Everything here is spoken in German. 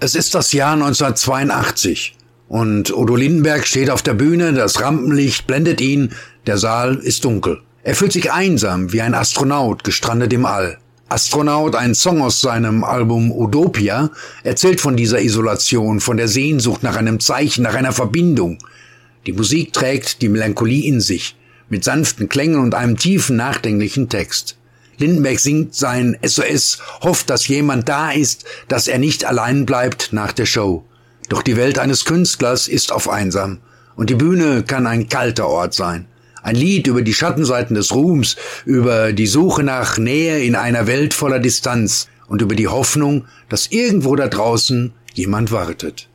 Es ist das Jahr 1982 und Udo Lindenberg steht auf der Bühne, das Rampenlicht blendet ihn, der Saal ist dunkel. Er fühlt sich einsam wie ein Astronaut gestrandet im All. Astronaut, ein Song aus seinem Album Utopia, erzählt von dieser Isolation, von der Sehnsucht nach einem Zeichen, nach einer Verbindung. Die Musik trägt die Melancholie in sich, mit sanften Klängen und einem tiefen, nachdenklichen Text. Lindenberg singt sein SOS, hofft, dass jemand da ist, dass er nicht allein bleibt nach der Show. Doch die Welt eines Künstlers ist auf einsam und die Bühne kann ein kalter Ort sein. Ein Lied über die Schattenseiten des Ruhms, über die Suche nach Nähe in einer Welt voller Distanz und über die Hoffnung, dass irgendwo da draußen jemand wartet.